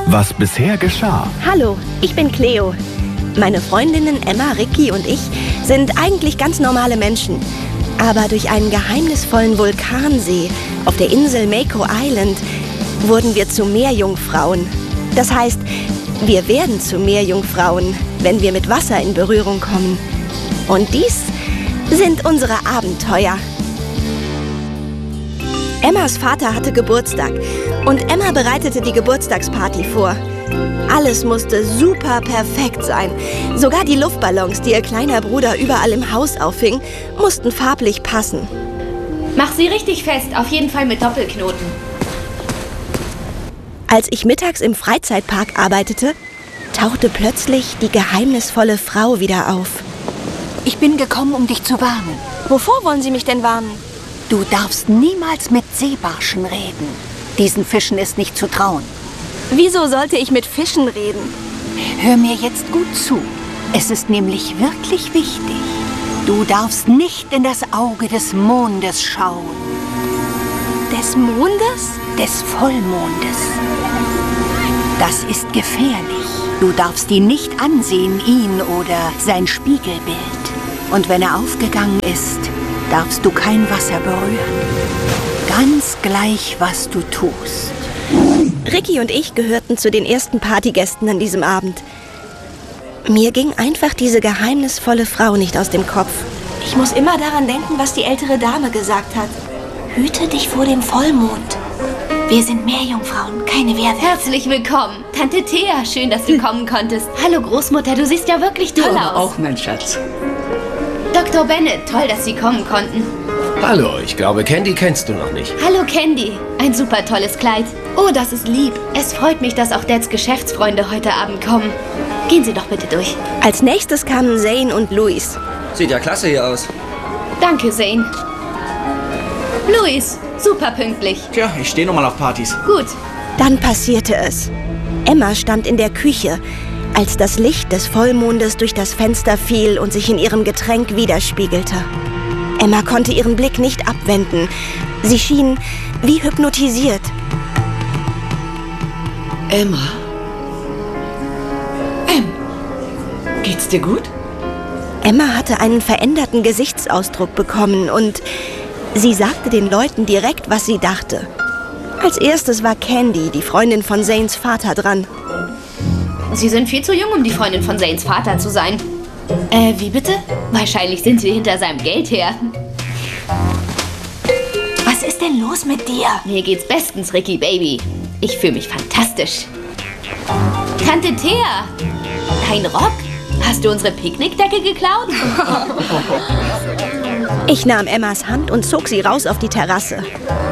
was bisher geschah. Hallo, ich bin Cleo. Meine Freundinnen Emma, Ricky und ich sind eigentlich ganz normale Menschen. Aber durch einen geheimnisvollen Vulkansee auf der Insel Mako Island wurden wir zu Meerjungfrauen. Das heißt, wir werden zu Meerjungfrauen, wenn wir mit Wasser in Berührung kommen. Und dies sind unsere Abenteuer. Emmas Vater hatte Geburtstag und Emma bereitete die Geburtstagsparty vor. Alles musste super perfekt sein. Sogar die Luftballons, die ihr kleiner Bruder überall im Haus auffing, mussten farblich passen. Mach sie richtig fest, auf jeden Fall mit Doppelknoten. Als ich mittags im Freizeitpark arbeitete, tauchte plötzlich die geheimnisvolle Frau wieder auf. Ich bin gekommen, um dich zu warnen. Wovor wollen Sie mich denn warnen? Du darfst niemals mit Seebarschen reden. Diesen Fischen ist nicht zu trauen. Wieso sollte ich mit Fischen reden? Hör mir jetzt gut zu. Es ist nämlich wirklich wichtig. Du darfst nicht in das Auge des Mondes schauen. Des Mondes? Des Vollmondes. Das ist gefährlich. Du darfst ihn nicht ansehen, ihn oder sein Spiegelbild. Und wenn er aufgegangen ist, darfst du kein Wasser berühren. Ganz gleich, was du tust. Ricky und ich gehörten zu den ersten Partygästen an diesem Abend. Mir ging einfach diese geheimnisvolle Frau nicht aus dem Kopf. Ich muss immer daran denken, was die ältere Dame gesagt hat. Hüte dich vor dem Vollmond. Wir sind Meerjungfrauen, keine Werwölfe. Herzlich willkommen. Tante Thea, schön, dass du kommen konntest. Hallo Großmutter, du siehst ja wirklich toll aus. Auch, mein Schatz. Dr. Bennett, toll, dass Sie kommen konnten. Hallo, ich glaube, Candy kennst du noch nicht. Hallo Candy, ein super tolles Kleid. Oh, das ist lieb. Es freut mich, dass auch Dads Geschäftsfreunde heute Abend kommen. Gehen Sie doch bitte durch. Als nächstes kamen Zane und Luis. Sieht ja klasse hier aus. Danke, Zane. Luis, super pünktlich. Tja, ich stehe nun mal auf Partys. Gut. Dann passierte es. Emma stand in der Küche, als das Licht des Vollmondes durch das Fenster fiel und sich in ihrem Getränk widerspiegelte. Emma konnte ihren Blick nicht abwenden. Sie schien wie hypnotisiert. Emma? Geht's dir gut? Emma hatte einen veränderten Gesichtsausdruck bekommen und sie sagte den Leuten direkt, was sie dachte. Als erstes war Candy, die Freundin von Zanes Vater, dran. Sie sind viel zu jung, um die Freundin von Zanes Vater zu sein. Wie bitte? Wahrscheinlich sind Sie hinter seinem Geld her. Was ist denn los mit dir? Mir geht's bestens, Ricky Baby. Ich fühle mich fantastisch. Tante Thea, dein Rock? Hast du unsere Picknickdecke geklaut? Ich nahm Emmas Hand und zog sie raus auf die Terrasse.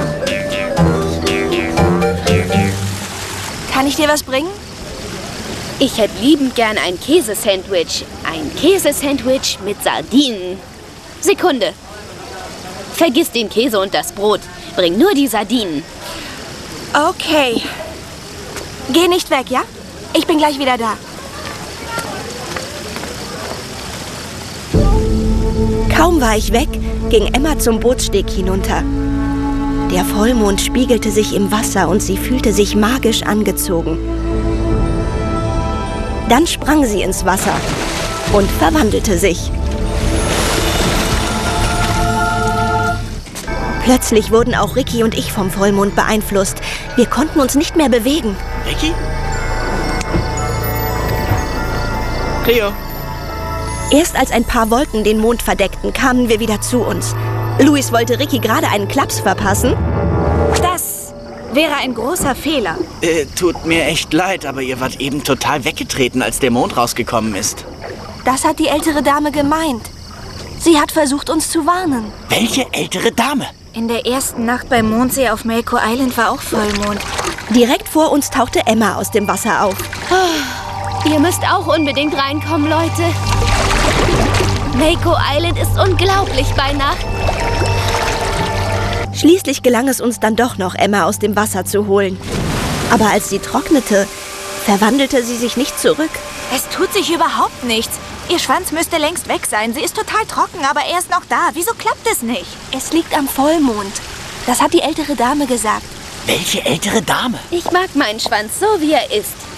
Kann ich dir was bringen? Ich hätte liebend gern ein Käsesandwich. Ein Käsesandwich mit Sardinen. Sekunde. Vergiss den Käse und das Brot. Bring nur die Sardinen. Okay. Geh nicht weg, ja? Ich bin gleich wieder da. Kaum war ich weg, ging Emma zum Bootssteg hinunter. Der Vollmond spiegelte sich im Wasser und sie fühlte sich magisch angezogen. Dann sprang sie ins Wasser und verwandelte sich. Plötzlich wurden auch Ricky und ich vom Vollmond beeinflusst. Wir konnten uns nicht mehr bewegen. Ricky? Cleo? Erst als ein paar Wolken den Mond verdeckten, kamen wir wieder zu uns. Luis wollte Ricky gerade einen Klaps verpassen. Das wäre ein großer Fehler. Tut mir echt leid, aber ihr wart eben total weggetreten, als der Mond rausgekommen ist. Das hat die ältere Dame gemeint. Sie hat versucht, uns zu warnen. Welche ältere Dame? In der ersten Nacht beim Mondsee auf Mako Island war auch Vollmond. Direkt vor uns tauchte Emma aus dem Wasser auf. Oh, ihr müsst auch unbedingt reinkommen, Leute. Mako Island ist unglaublich bei Nacht. Schließlich gelang es uns dann doch noch, Emma aus dem Wasser zu holen. Aber als sie trocknete, verwandelte sie sich nicht zurück. Es tut sich überhaupt nichts. Ihr Schwanz müsste längst weg sein. Sie ist total trocken, aber er ist noch da. Wieso klappt es nicht? Es liegt am Vollmond. Das hat die ältere Dame gesagt. Welche ältere Dame? Ich mag meinen Schwanz so, wie er ist.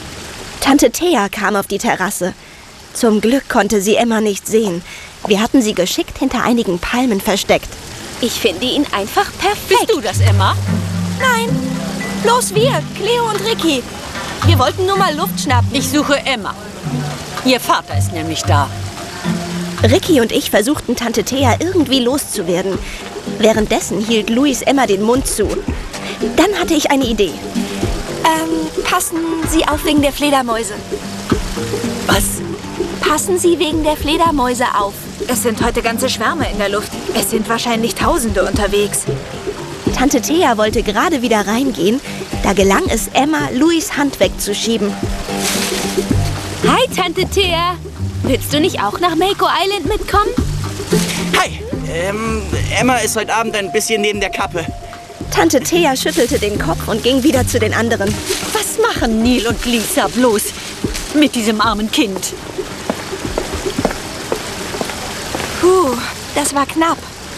Tante Thea kam auf die Terrasse. Zum Glück konnte sie Emma nicht sehen. Wir hatten sie geschickt hinter einigen Palmen versteckt. Ich finde ihn einfach perfekt. Bist du das, Emma? Nein, bloß wir, Cleo und Ricky. Wir wollten nur mal Luft schnappen. Ich suche Emma. Ihr Vater ist nämlich da. Ricky und ich versuchten Tante Thea irgendwie loszuwerden. Währenddessen hielt Luis Emma den Mund zu. Dann hatte ich eine Idee. Passen Sie auf wegen der Fledermäuse. Was? Passen Sie wegen der Fledermäuse auf. Es sind heute ganze Schwärme in der Luft. Es sind wahrscheinlich Tausende unterwegs. Tante Thea wollte gerade wieder reingehen. Da gelang es Emma, Luis Hand wegzuschieben. Hi, Tante Thea. Willst du nicht auch nach Mako Island mitkommen? Hi, Emma ist heute Abend ein bisschen neben der Kappe. Tante Thea schüttelte den Kopf und ging wieder zu den anderen. Was machen Neil und Lisa bloß mit diesem armen Kind? Puh, das war knapp.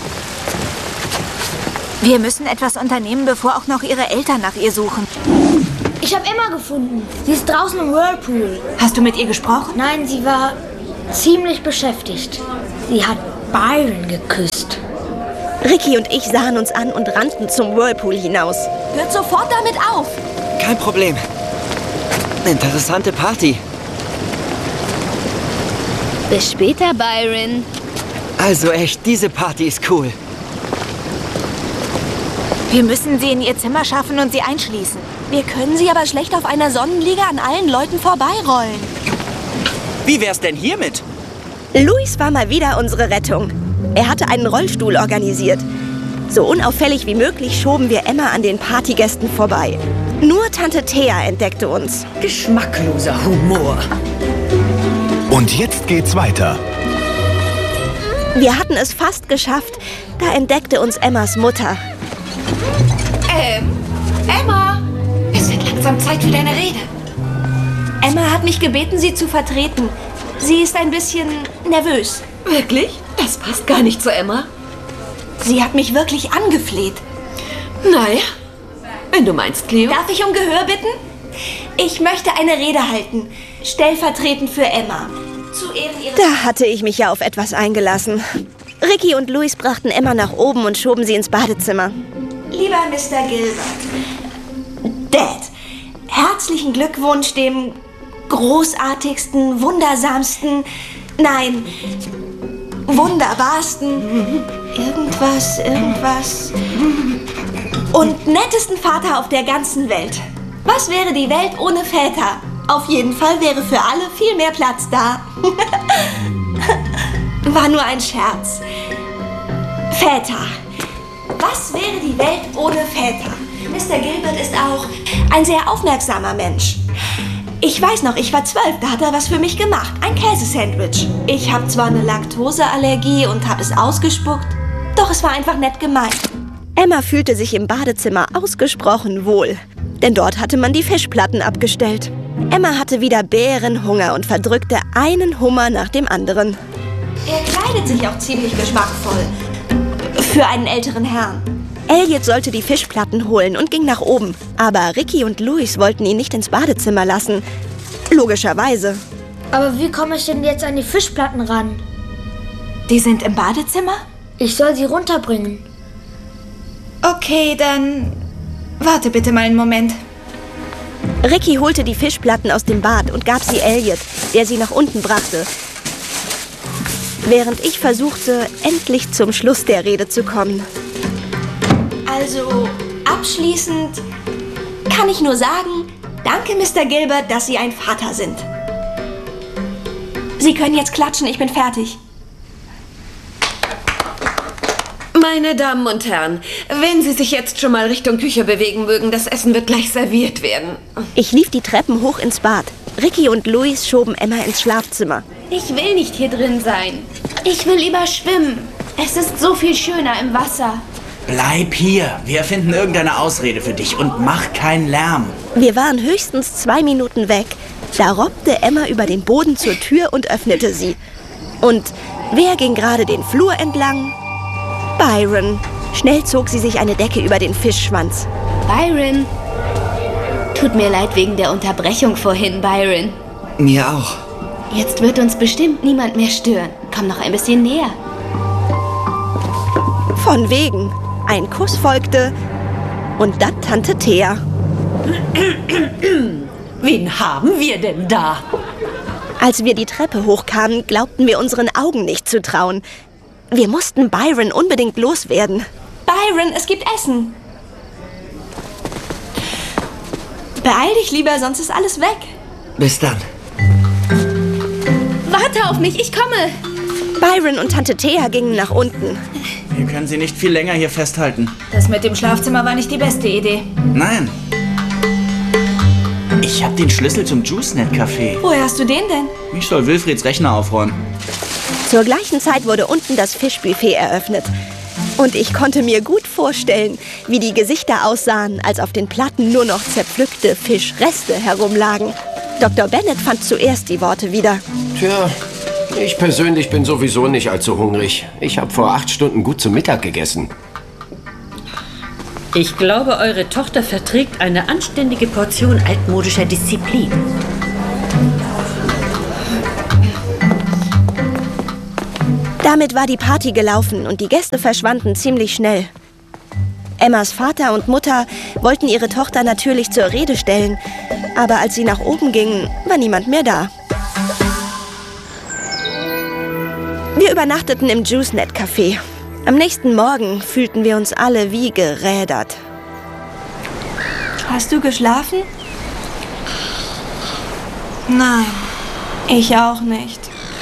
Wir müssen etwas unternehmen, bevor auch noch ihre Eltern nach ihr suchen. Ich habe Emma gefunden. Sie ist draußen im Whirlpool. Hast du mit ihr gesprochen? Nein, sie war ziemlich beschäftigt. Sie hat Byron geküsst. Ricky und ich sahen uns an und rannten zum Whirlpool hinaus. Hört sofort damit auf. Kein Problem. Interessante Party. Bis später, Byron. Also echt, diese Party ist cool. Wir müssen sie in ihr Zimmer schaffen und sie einschließen. Wir können sie aber schlecht auf einer Sonnenliege an allen Leuten vorbeirollen. Wie wär's denn hiermit? Luis war mal wieder unsere Rettung. Er hatte einen Rollstuhl organisiert. So unauffällig wie möglich schoben wir Emma an den Partygästen vorbei. Nur Tante Thea entdeckte uns. Geschmackloser Humor. Und jetzt geht's weiter. Wir hatten es fast geschafft. Da entdeckte uns Emmas Mutter. Emma, es wird langsam Zeit für deine Rede. Emma hat mich gebeten, sie zu vertreten. Sie ist ein bisschen nervös. Wirklich? Das passt gar nicht zu Emma. Sie hat mich wirklich angefleht. Naja, wenn du meinst, Cleo. Darf ich um Gehör bitten? Ich möchte eine Rede halten, stellvertretend für Emma. Zu Ehren ihres... Da hatte ich mich ja auf etwas eingelassen. Ricky und Luis brachten Emma nach oben und schoben sie ins Badezimmer. Lieber Mr. Gilbert, Dad, herzlichen Glückwunsch dem großartigsten, wundersamsten, nein, wunderbarsten, irgendwas und nettesten Vater auf der ganzen Welt. Was wäre die Welt ohne Väter? Auf jeden Fall wäre für alle viel mehr Platz da. War nur ein Scherz. Väter. Was wäre die Welt ohne Väter? Mr. Gilbert ist auch ein sehr aufmerksamer Mensch. Ich weiß noch, ich war 12, da hat er was für mich gemacht. Ein Käsesandwich. Ich habe zwar eine Laktoseallergie und habe es ausgespuckt, doch es war einfach nett gemeint. Emma fühlte sich im Badezimmer ausgesprochen wohl, denn dort hatte man die Fischplatten abgestellt. Emma hatte wieder Bärenhunger und verdrückte einen Hummer nach dem anderen. Er kleidet sich auch ziemlich geschmackvoll. Für einen älteren Herrn. Elliot sollte die Fischplatten holen und ging nach oben. Aber Ricky und Luis wollten ihn nicht ins Badezimmer lassen. Logischerweise. Aber wie komme ich denn jetzt an die Fischplatten ran? Die sind im Badezimmer? Ich soll sie runterbringen. Okay, dann warte bitte mal einen Moment. Ricky holte die Fischplatten aus dem Bad und gab sie Elliot, der sie nach unten brachte. Während ich versuchte, endlich zum Schluss der Rede zu kommen. Also, abschließend kann ich nur sagen, danke, Mr. Gilbert, dass Sie ein Vater sind. Sie können jetzt klatschen, ich bin fertig. Meine Damen und Herren, wenn Sie sich jetzt schon mal Richtung Küche bewegen mögen, das Essen wird gleich serviert werden. Ich lief die Treppen hoch ins Bad. Ricky und Luis schoben Emma ins Schlafzimmer. Ich will nicht hier drin sein. Ich will lieber schwimmen. Es ist so viel schöner im Wasser. Bleib hier. Wir finden irgendeine Ausrede für dich und mach keinen Lärm. Wir waren höchstens 2 Minuten weg. Da robbte Emma über den Boden zur Tür und öffnete sie. Und wer ging gerade den Flur entlang? Byron. Schnell zog sie sich eine Decke über den Fischschwanz. Byron, Tut mir leid wegen der Unterbrechung vorhin, Byron. Mir auch. Jetzt wird uns bestimmt niemand mehr stören. Komm noch ein bisschen näher. Von wegen. Ein Kuss folgte und dann Tante Thea. Wen haben wir denn da? Als wir die Treppe hochkamen, glaubten wir unseren Augen nicht zu trauen. Wir mussten Byron unbedingt loswerden. Byron, es gibt Essen. Beeil dich lieber, sonst ist alles weg. Bis dann. Warte auf mich, ich komme. Byron und Tante Thea gingen nach unten. Wir können sie nicht viel länger hier festhalten. Das mit dem Schlafzimmer war nicht die beste Idee. Nein. Ich habe den Schlüssel zum JuiceNet-Café. Woher hast du den denn? Ich soll Wilfrieds Rechner aufräumen. Zur gleichen Zeit wurde unten das Fischbuffet eröffnet. Und ich konnte mir gut vorstellen, wie die Gesichter aussahen, als auf den Platten nur noch zerpflückte Fischreste herumlagen. Dr. Bennett fand zuerst die Worte wieder. Tja, ich persönlich bin sowieso nicht allzu hungrig. Ich habe vor 8 Stunden gut zu Mittag gegessen. Ich glaube, eure Tochter verträgt eine anständige Portion altmodischer Disziplin. Damit war die Party gelaufen und die Gäste verschwanden ziemlich schnell. Emmas Vater und Mutter wollten ihre Tochter natürlich zur Rede stellen, aber als sie nach oben gingen, war niemand mehr da. Wir übernachteten im JuiceNet-Café. Am nächsten Morgen fühlten wir uns alle wie gerädert. Hast du geschlafen? Nein, ich auch nicht.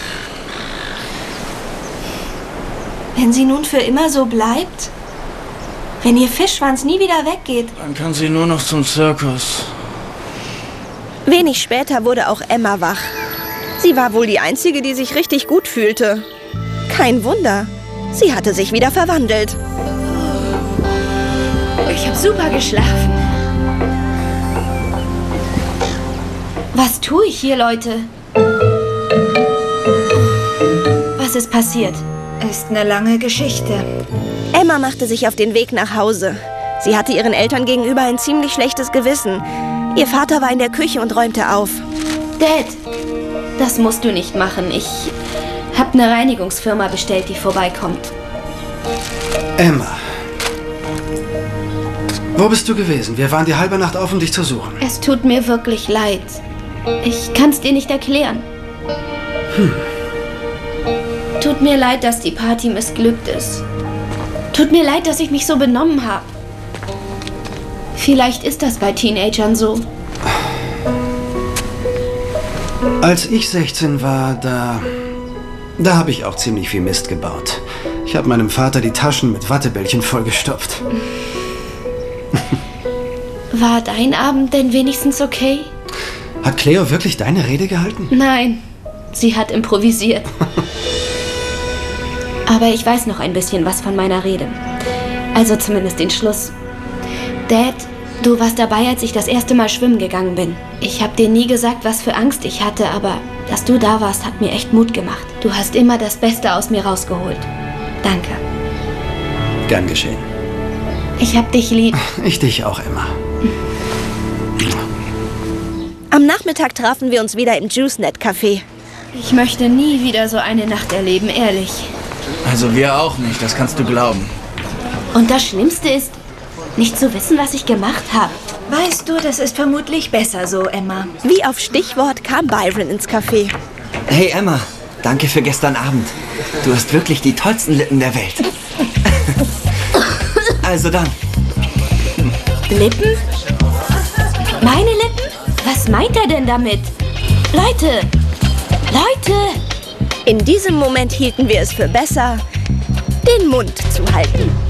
Wenn sie nun für immer so bleibt? Wenn ihr Fischschwanz nie wieder weggeht? Dann kann sie nur noch zum Zirkus. Wenig später wurde auch Emma wach. Sie war wohl die Einzige, die sich richtig gut fühlte. Kein Wunder. Sie hatte sich wieder verwandelt. Ich habe super geschlafen. Was tue ich hier, Leute? Was ist passiert? Ist eine lange Geschichte. Emma machte sich auf den Weg nach Hause. Sie hatte ihren Eltern gegenüber ein ziemlich schlechtes Gewissen. Ihr Vater war in der Küche und räumte auf. Dad, das musst du nicht machen. Ich habe eine Reinigungsfirma bestellt, die vorbeikommt. Emma, wo bist du gewesen? Wir waren die halbe Nacht auf, um dich zu suchen. Es tut mir wirklich leid. Ich kann es dir nicht erklären. Tut mir leid, dass die Party missglückt ist. Tut mir leid, dass ich mich so benommen habe. Vielleicht ist das bei Teenagern so. Als ich 16 war, da habe ich auch ziemlich viel Mist gebaut. Ich habe meinem Vater die Taschen mit Wattebällchen vollgestopft. War dein Abend denn wenigstens okay? Hat Cleo wirklich deine Rede gehalten? Nein, sie hat improvisiert. Aber ich weiß noch ein bisschen was von meiner Rede. Also zumindest den Schluss. Dad, du warst dabei, als ich das erste Mal schwimmen gegangen bin. Ich habe dir nie gesagt, was für Angst ich hatte, aber dass du da warst, hat mir echt Mut gemacht. Du hast immer das Beste aus mir rausgeholt. Danke. Gern geschehen. Ich hab dich lieb. Ich dich auch, Emma. Am Nachmittag trafen wir uns wieder im JuiceNet-Café. Ich möchte nie wieder so eine Nacht erleben, ehrlich. Also wir auch nicht, das kannst du glauben. Und das Schlimmste ist, nicht zu wissen, was ich gemacht habe. Weißt du, das ist vermutlich besser so, Emma. Wie auf Stichwort kam Byron ins Café. Hey Emma, danke für gestern Abend. Du hast wirklich die tollsten Lippen der Welt. Also dann. Lippen? Meine Lippen? Was meint er denn damit? Leute! Leute! In diesem Moment hielten wir es für besser, den Mund zu halten.